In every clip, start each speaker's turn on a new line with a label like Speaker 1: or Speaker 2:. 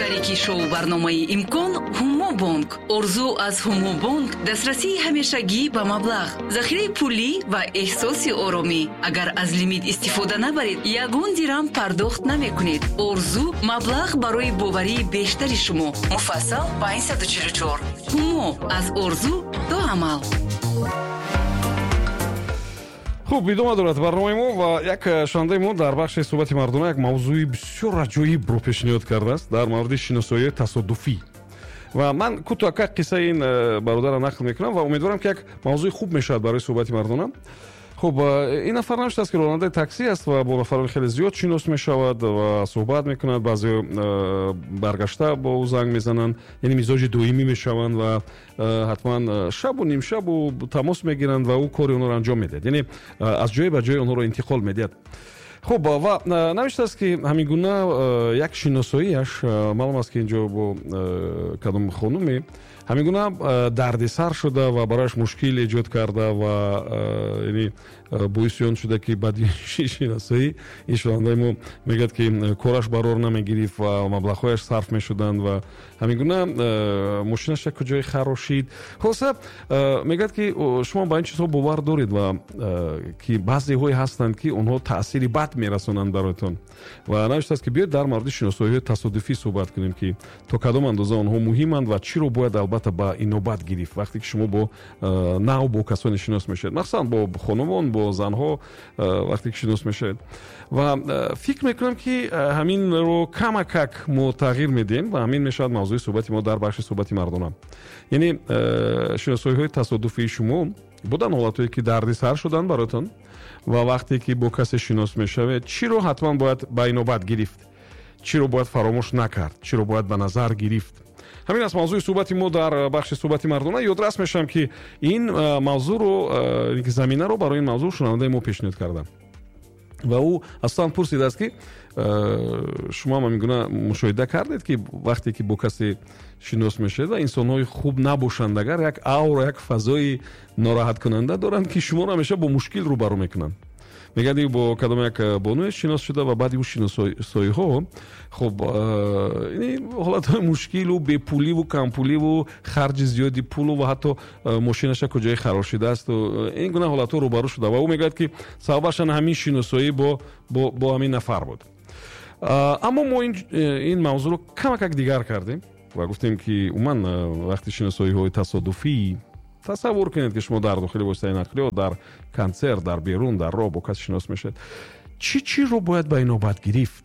Speaker 1: шарики шоу барномаи имкон ҳумо бонк. орзу аз ҳумо бонк дастрасии ҳамешагӣ ба маблағ, захираи пулӣ ва эҳсоси оромӣ. агар аз лимит истифода набаред, ягон дирам пардохт намекунед. орзу маблағ барои боварии бештари шумо. муфассал ба 144. ҳумо аз орзу то амал.
Speaker 2: хуб, идома дорад барномаи мо ва як шунавандаи мо дар бахши суҳбати мардона як мавзӯи бисёр аҷоибро пешниҳод кардааст дар мавриди шиносоии тасодуфӣ. ва ман кӯтоҳака қиссаи ин бародарро нақл мекунам ва умедворам ки як мавзӯи хуб мешавад барои суҳбати мардона. хуб, ин нафар навиштааст ки ронандаи такси аст ва бо нафарони хеле зиёд шинос мешавад ва суҳбат мекунад. баъзео баргашта бо ӯ занг мезананд, яъне мизоҷи доимӣ мешаванд ва ҳатман шабу нимшабу тамос мегиранд ва ӯ кори онҳоро анҷом медиҳад, яъне аз ҷое ба ҷое онҳоро интиқол медиҳад. хуб, ва навиштааст ки ҳамин гуна як шиносоияш маълум аст ки инҷо бо кадом хонуме ҳамин гуна дардисар шуда ва барояш мушкил эҷод карда ва яъне боиси он шуда ки баъди шиносоӣ ин шунавандаи мо мегӯяд ки кораш барор намегирифт ва маблағҳояш сарф мешуданд ва ҳамин гуна мошинаша куҷое харошид. хулоса мегӯяд ки шумо ба ин чизҳо бовар доред ва ки баъзеҳое ҳастанд ки онҳо таъсири бад мерасонанд бароятон. ва навиштааст ки биёед дар мавриди шиносоиҳои тасодуфӣ суҳбат кунем ки то кадом андоза онҳо муҳиманд ва чиро бояд албатта ба инобат гирифт вақте ки шумо бо нав бо касоне шинос мешавед, махсусан бо хонувон, бо занҳо вақте ки шинос мешавед. ва фикр мекунам ки ҳаминро камакак мо тағйир медиҳем ва ҳамин мешавад мавзӯи суҳбати мо дар бахши суҳбати мардона. яъне шиносоиҳои тасодуфии шумо буданд ҳолатҳое ки дардисар шуданд баротон ва вақте ки бо касе шинос мешавед, чиро ҳатман бояд ба инобат гирифт, чиро бояд фаромӯш накард, чиро бояд ба назар гирифт. ҳамин аст мавзӯи суҳбати мо дар бахши суҳбати мардона. ёдрас мешавам ки ин мавзӯъро, заминаро барои ин мавзӯъ шунавандаи мо пешниҳод кардам ва ӯ асосан пурсидааст ки шумо ҳамин гуна мушоҳида кардед ки вақте ки бо касе шинос мешавед ва инсонҳои хуб набошанд, агар як аура, як фазои нороҳаткунанда доранд ки шуморо ҳамеша бо мушкил рӯбарӯ мекунанд. мегӯяд бо кадом як бонуе шинос шуда ва баъди ӯ шиносоиҳо хуб ҳолатҳои мушкилу бепуливу кампуливу харҷи зиёди пулу ва ҳатто мошинаша куҷое харошидаасту ин гуна ҳолатҳо рӯбарӯ шуда ва ӯ мегӯяд ки сабабашан ҳамин шиносоӣ бо ҳамин нафар буд. аммо мо ин мавзӯъро камакак дигар кардем ва гуфтем ки умуман вақти шиносоиҳои тасодуфӣ тасаввур кунед ки шумо дар дохили воситаи нақлиё, дар консерт, дар берун, дар роҳ бо касе шинос мешавед, чӣ чизро бояд ба инобат гирифт,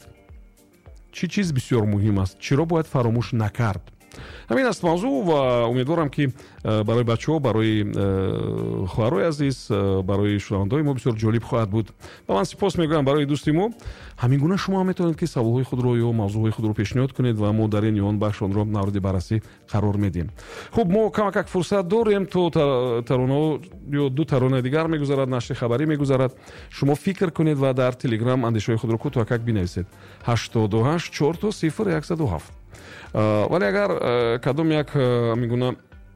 Speaker 2: чӣ чиз бисёр муҳим аст, чиро бояд фаромӯш накард. ҳамин аст мавзӯъ ва умедворам ки барои бачаҳо, барои хоҳарои азиз, барои шунавандаҳои мо бисёр ҷолиб хоҳад буд. ва ман сипос мегӯям барои дӯсти мо. ҳамин гуна шумо ҳам метавонед ки саволҳои худро ё мавзӯъҳои худро пешниҳод кунед ва мо дар ин ё он бахш онро мавриди баррасӣ қарор медиҳем. хуб, мо камакак фурсат дорем то таронаҳо ё ду таронаи дигар мегузарад, нашри хабарӣ мегузарад. шумо фикр кунед ва дар телеграм андешаҳои худро кӯтоҳакак бинависед 88 4 0 107. вале агар кадом як мегуна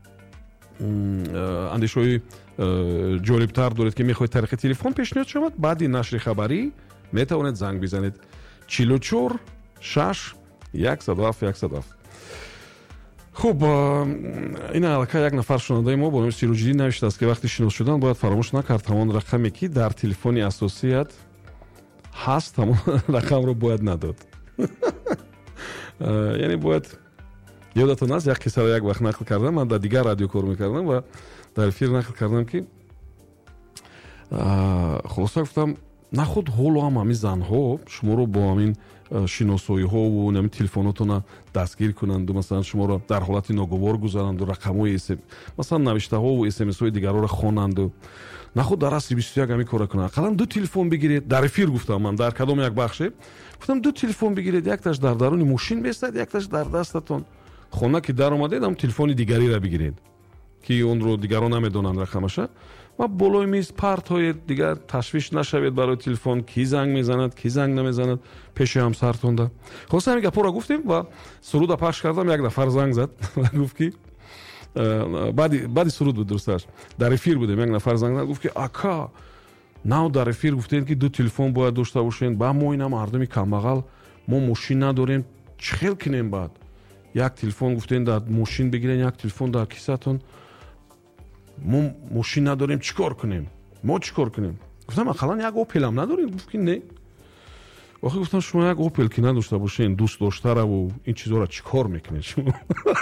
Speaker 2: андешаҳои ҷолибтар доред ки мехоҳед тариқи телефон пешниҳод шавад, баъди нашри хабарӣ метавонед занг бизанед 44 6 107 107. хуб, ин аллакай як нафар шунавандаи мо бо номи Сироҷиддин навиштааст ки вақти шинос шудан бояд фаромӯш накард ҳамон рақаме ки дар телефони асосият ҳаст, ҳамон рақамро бояд надод. яъне бояд ёдатон аст, як қиссаро як вақт нақл кардам, ман дар дигар радио кор мекардам ва дар эфир нақл кардам ки хулоса гуфтам нахуд ҳоло ҳам ҳамин занҳо шуморо бо ҳамин шиносоиҳову ҳамин телефонотона дастгир кунанду масалан шуморо дар ҳолати ноговор гузаранду рақамҳои масалан навиштаҳову смсҳои дигарро хонанду нахуд дар асри 21 ҳамин кора кунанд. ақаллан ду телефон бигиред. дар эфир гуфтам ман дар кадом як бахше гуфтам ду телефон бигиред, якташ дар даруни мошин бестад, якташ дар дастатон. хона ки дар омадед ҳам телефони дигариро бигиред ки онро дигарон намедонанд рақамаша ва болои миз партҳоед, дигар ташвиш нашавед барои телефон, ки занг мезанад, ки занг намезанад пеши ҳамсартонда. хулоса ҳамин гапҳоро гуфтем ва суруда пахш кардам. як нафар занг зад ва гуфт ки баъди суруд буд, дурусташ дар эфир будем, як нафар занг зад гуфт ки ака нав дар эфир гуфтед ки ду телефон бояд дошта бошем, ба мо ина мардуми камбағал мо мошин надорем, чӣ хел кинем баъд як телефон гуфтен дар мошин бигирен, як телефон дар кисатон. мо мошин надорем, чикор кунем? мо чикор кунем? гуфтам ақаллан як опелам надорем? гуфт ки не. охир гуфтам шумо як опел ки надошта бошен, дӯст доштараву ин чизора чикор мекунед шумо?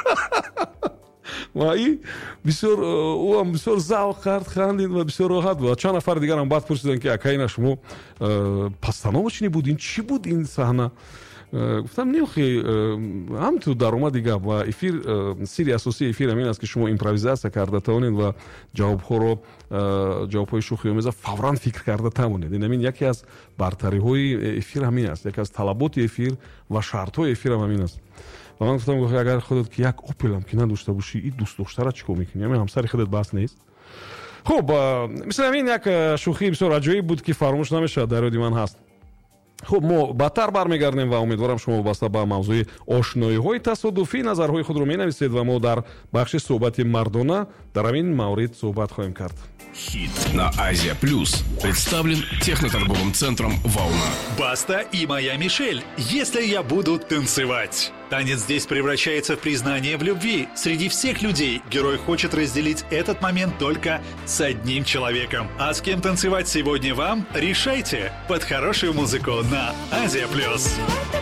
Speaker 2: ва ин бисёр ӯам бисёр завқ кард, хандид ва бисёр роҳат буд. Чанд нафар дигарам баъд пурсиданд ки акаина шумо пастанова чӣ буд, ин чӣ буд ин саҳна? гуфтам нехе ҳамту даромади гап ва эфир сирри асосии эфир ҳамин аст ки шумо импровизатсия карда тавонед ва ҷавобҳои шӯхиомеза фавран фикр карда тавонед. ин ҳамин яке аз бартариҳои эфир ҳамин аст, яке аз талаботи эфир ва шартҳои эфир ҳамин аст. ва ман гуфтам агар худат ки як опелам ки надошта бошӣ, ин дӯст доштара чӣ кор мекунӣ? ҳамин ҳамсари худат бас нест? хуб, мисли ҳамин як шӯхии бисёр аҷоиб буд ки фаромӯш намешавад дар ёди ман ҳаст. хуб, мо баъдтар бармегардем ва умедворам шумо вобаста ба мавзӯи ошноиҳои тасодуфӣ назарҳои худро менависед ва мо дар бахши суҳбати мардона дар ҳамин маврид суҳбат хоҳем кард.
Speaker 3: Хит на Азия Плюс представлен техноторговым центром «Волна».
Speaker 4: Баста и моя Мишель. Если я буду танцевать. Танец здесь превращается в признание в любви. Среди всех людей герой хочет разделить этот момент только с одним человеком. А с кем танцевать сегодня вам? Решайте. Под хорошую музыку на Азия Плюс.